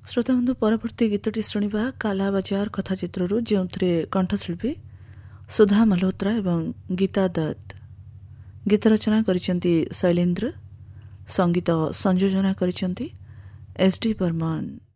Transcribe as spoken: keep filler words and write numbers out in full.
ଶ୍ରୋତାବନ୍ଧୁ ପରବର୍ତ୍ତୀ ଗୀତଟି ଶୁଣିବା କାଲା ବଜାର କଥା ଚିତ୍ରରୁ, ଯେଉଁଥିରେ କଣ୍ଠଶିଳ୍ପୀ ସୁଧା ମଲ୍ହୋତ୍ରା ଏବଂ ଗୀତା ଦତ୍ତ। ଗୀତ ରଚନା କରିଛନ୍ତି ଶୈଳେନ୍ଦ୍ର, ସଙ୍ଗୀତ ସଂଯୋଜନା କରିଛନ୍ତି ଏସ୍ ଡି ବର୍ମନ।